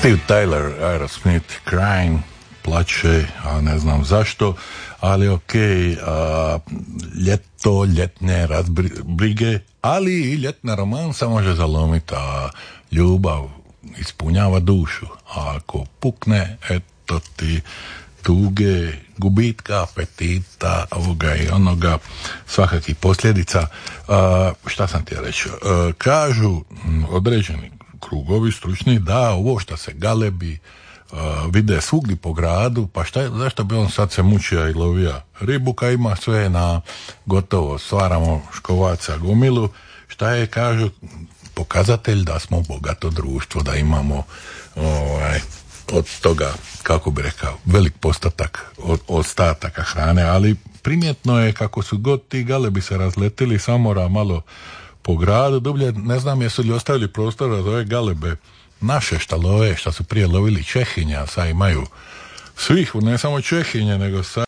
Steve Tyler, Aerosmith, Crying, plače, a ne znam zašto, ali okej, ljeto, ljetne brige, ali i ljetna romansa može zalomiti, a ljubav ispunjava dušu, a ako pukne, eto ti tuge, gubitka apetita, ovoga i onoga, svakakih posljedica. Šta sam ti reći? Kažu određeni krugovi stručni da ovo što se galebi vide svugdje po gradu, pa zašto bi on sad se mučio i lovija ribu kad ima sve na gotovo, stvaramo škovaca gomilu, šta je, kažu, pokazatelj da smo bogato društvo, da imamo od toga, kako bi rekao, velik postotak od ostataka hrane, ali primjetno je kako su god ti galebi se razletili samora malo po gradu, dublje, ne znam jesu li ostavili prostora za ove galebe naše šta love, šta su prije lovili Čehinja, a sad imaju svih, ne samo Čehinje, nego sad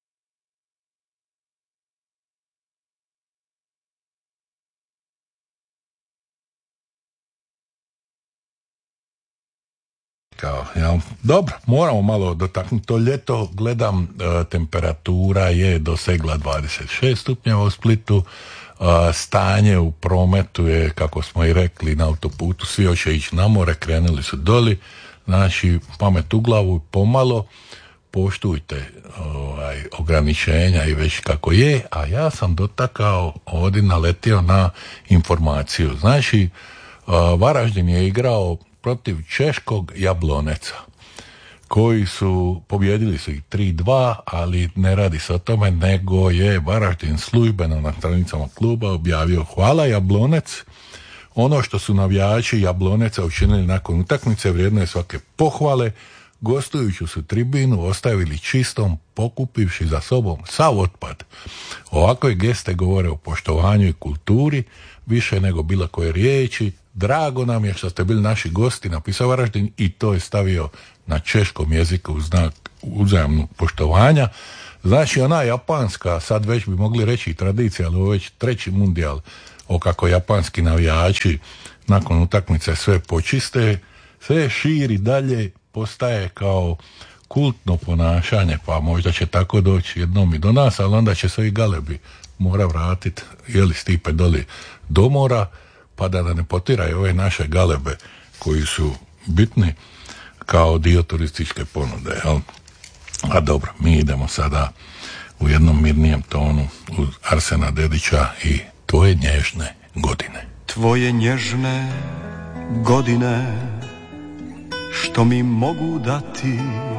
dobro, moramo malo dotaknuti to ljeto. Gledam, temperatura je dosegla 26 stupnjeva u Splitu, stanje u prometu je, kako smo i rekli, na autoputu svi hoće ići na more, krenuli su doli, znači pamet u glavu, pomalo poštujte ograničenja i već kako je, a ja sam dotakao ovdje, naletio na informaciju. Znači, Varaždin je igrao protiv češkog Jabloneca, koji su, pobjedili su ih 3-2, ali ne radi se o tome, nego je Varaždin službeno na stranicama kluba objavio: hvala Jablonec, ono što su navijači Jabloneca učinili nakon utakmice vrijedno je svake pohvale, gostujuću su tribinu ostavili čistom, pokupivši za sobom sav otpad. Ovakve geste govore o poštovanju i kulturi, više nego bilo koje riječi. Drago nam je što ste bili naši gosti, napisao Varaždin, i to je stavio na češkom jeziku u znak uzajamnog poštovanja. Znači, ona japanska, sad već bi mogli reći tradicija, ali ovo već treći mundijal, o kako japanski navijači nakon utakmice sve počiste, sve širi dalje, postaje kao kultno ponašanje, pa možda će tako doći jednom i do nas, ali onda će se i galebi mora vratiti, jeli Stipe, doli do mora, pa da ne potiraju ove naše galebe koji su bitni kao dio turističke ponude. Jel? A dobro, mi idemo sada u jednom mirnijem tonu uz Arsena Dedića i Tvoje nježne godine. Tvoje nježne godine što mi mogu dati